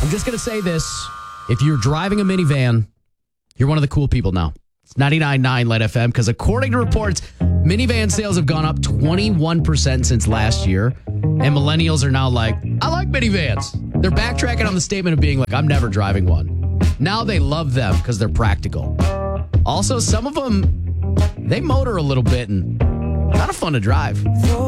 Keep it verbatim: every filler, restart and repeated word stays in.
I'm just going to say this. If you're driving a minivan, you're one of the cool people now. It's ninety-nine point nine Light F M because according to reports, minivan sales have gone up twenty-one percent since last year. And millennials are now like, I like minivans. They're backtracking on the statement of being like, I'm never driving one. Now they love them because they're practical. Also, some of them, they motor a little bit and kind of fun to drive.